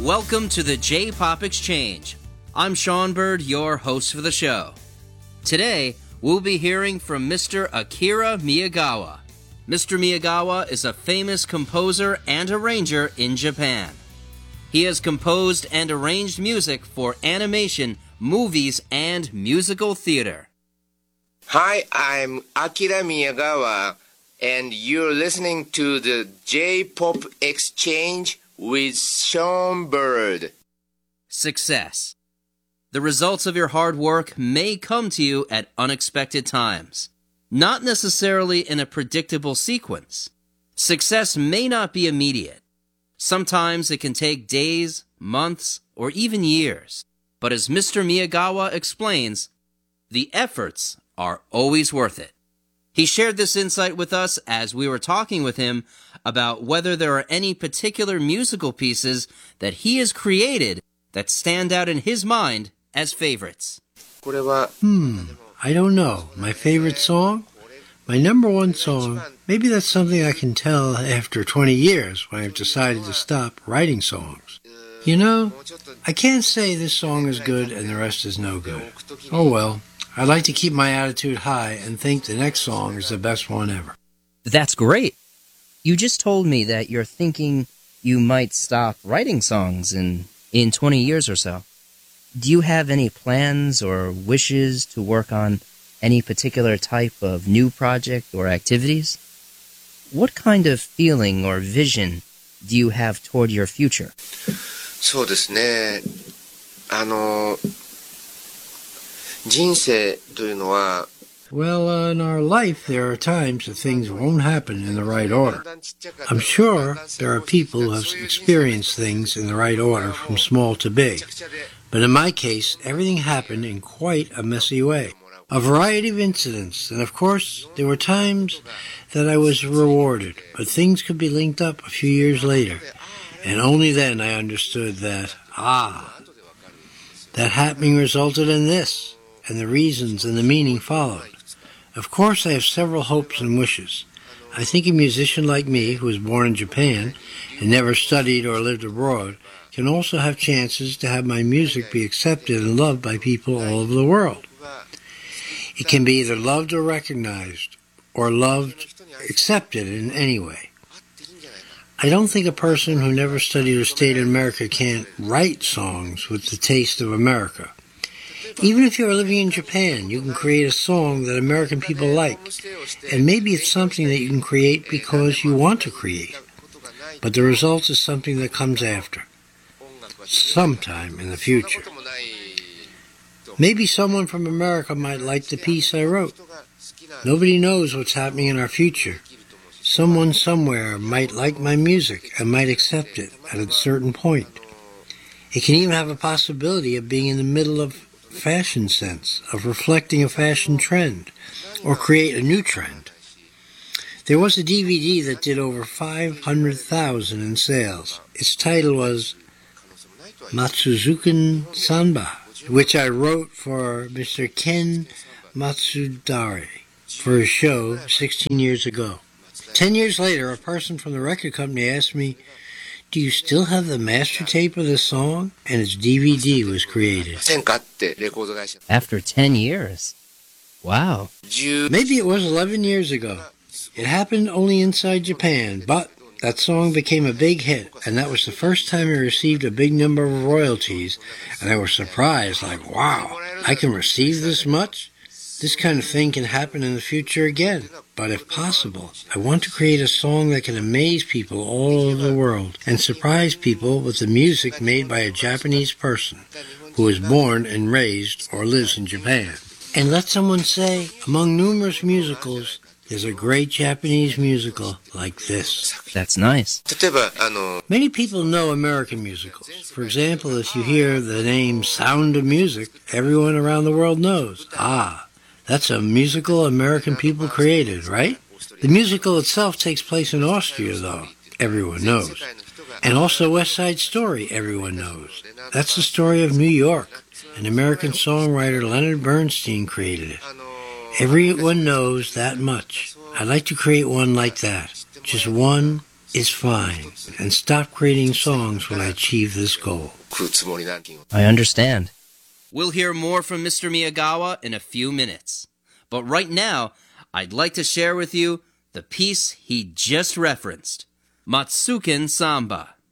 Welcome to the J-Pop Exchange. I'm Sean Bird, your host for the show. Today, we'll be hearing from Mr. Akira Miyagawa. Mr. Miyagawa is a famous composer and arranger in Japan. He has composed and arranged music for animation, movies, and musical theater. Hi, I'm Akira Miyagawa, and you're listening to the J-Pop Exchange with Sean Bird. Success. The results of your hard work may come to you at unexpected times, not necessarily in a predictable sequence. Success may not be immediate. Sometimes it can take days, months, or even years. But as Mr. Miyagawa explains, the efforts are always worth it. He shared this insight with us as we were talking with him about whether there are any particular musical pieces that he has created that stand out in his mind as favorites. I don't know. My favorite song? My number one song? Maybe that's something I can tell after 20 years when I've decided to stop writing songs. You know, I can't say this song is good and the rest is no good. Oh well, I like to keep my attitude high and think the next song is the best one ever. That's great. You just told me that you're thinking you might stop writing songs in 20 years or so. Do you have any plans or wishes to work on any particular type of new project or activities? What kind of feeling or vision do you have toward your future? そうですね。人生というのは Well, in our life, there are times that things won't happen in the right order. I'm sure there are people who have experienced things in the right order from small to big. But in my case, everything happened in quite a messy way. A variety of incidents, and of course, there were times that I was rewarded, but things could be linked up a few years later. And only then I understood that, that happening resulted in this, and the reasons and the meaning followed. Of course, I have several hopes and wishes. I think a musician like me, who was born in Japan and never studied or lived abroad, can also have chances to have my music be accepted and loved by people all over the world. It can be either loved or recognized, or loved, accepted in any way. I don't think a person who never studied or stayed in America can't write songs with the taste of America. Even if you're living in Japan, you can create a song that American people like, and maybe it's something that you can create because you want to create. But the result is something that comes after, sometime in the future. Maybe someone from America might like the piece I wrote. Nobody knows what's happening in our future. Someone somewhere might like my music and might accept it at a certain point. It can even have a possibility of being in the middle of fashion sense, of reflecting a fashion trend, or create a new trend. There was a DVD that did over 500,000 in sales. Its title was Matsuzuken Sanba, which I wrote for Mr. Ken Matsudare for a show 16 years ago. 10 years later, a person from the record company asked me, "Do you still have the master tape of this song?" And its DVD was created. After 10 years. Wow. Maybe it was 11 years ago. It happened only inside Japan, but that song became a big hit, and that was the first time I received a big number of royalties, and I was surprised, like, wow, I can receive this much? This kind of thing can happen in the future again. But if possible, I want to create a song that can amaze people all over the world and surprise people with the music made by a Japanese person who was born and raised or lives in Japan. And let someone say, among numerous musicals, there's a great Japanese musical like this. That's nice. Many people know American musicals. For example, if you hear the name Sound of Music, everyone around the world knows, that's a musical American people created, right? The musical itself takes place in Austria, though, everyone knows. And also West Side Story, everyone knows. That's the story of New York. An American songwriter, Leonard Bernstein, created it. Everyone knows that much. I'd like to create one like that. Just one is fine, and stop creating songs when I achieve this goal. 食うつもりなんて。 I understand. We'll hear more from Mr. Miyagawa in a few minutes. But right now, I'd like to share with you the piece he just referenced, Matsuken Samba.